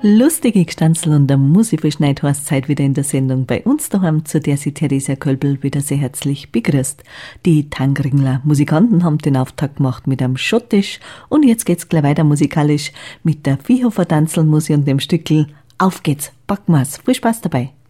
Lustige Gstanzl und der Musikverschneid heißt Zeit wieder in der Sendung bei uns daheim, zu der sie Theresa Kölbel wieder sehr herzlich begrüßt. Die Tangringler Musikanten haben den Auftakt gemacht mit einem Schottisch und jetzt geht's gleich weiter musikalisch mit der Viehhofer Tanzelmusik und dem Stückl Auf geht's, packen wir's. Viel Spaß dabei.